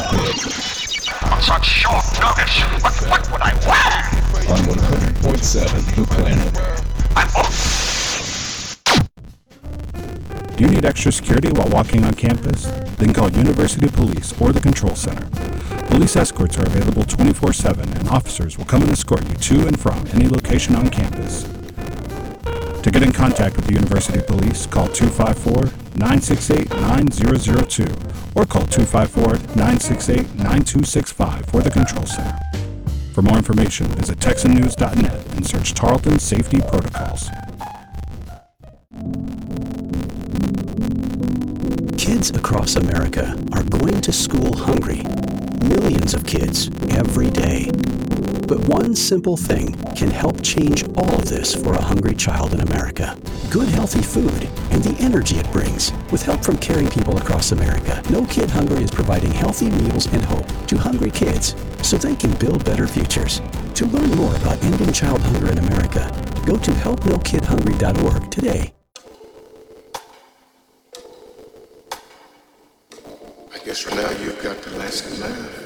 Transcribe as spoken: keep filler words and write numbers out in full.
On such short notice, what, what would I wear? On one hundred point seven The Planet. I'm off. Do you need extra security while walking on campus? Then call University Police or the Control Center. Police escorts are available twenty-four seven, and officers will come and escort you to and from any location on campus. To get in contact with the University Police, call two five four, nine six eight, nine zero zero two or call two five four, nine six eight, nine two six five for the Control Center. For more information, visit Texan News dot net and search Tarleton Safety Protocols. Kids across America are going to school hungry. Millions of kids every day. But one simple thing can help change all of this for a hungry child in America. Good healthy food and the energy it brings. With help from caring people across America, No Kid Hungry is providing healthy meals and hope to hungry kids so they can build better futures. To learn more about ending child hunger in America, go to help no kid hungry dot org today. I guess for now you've got the last laugh.